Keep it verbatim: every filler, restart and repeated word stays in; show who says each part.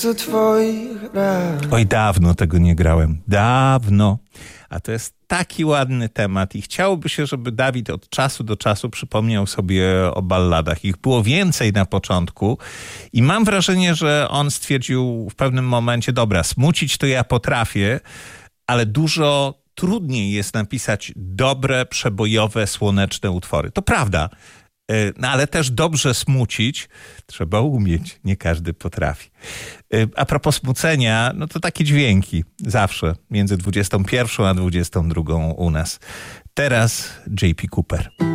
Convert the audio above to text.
Speaker 1: Oj, dawno tego nie grałem. Dawno. A to jest taki ładny temat i chciałoby się, żeby Dawid od czasu do czasu przypomniał sobie o balladach. Ich było więcej na początku i mam wrażenie, że on stwierdził w pewnym momencie, dobra, smucić to ja potrafię, ale dużo trudniej jest napisać dobre, przebojowe, słoneczne utwory. To prawda. No ale też dobrze smucić trzeba umieć, nie każdy potrafi. A propos smucenia, no to takie dźwięki zawsze między dwudziestą pierwszą a dwudziestą drugą u nas. Teraz J P Cooper.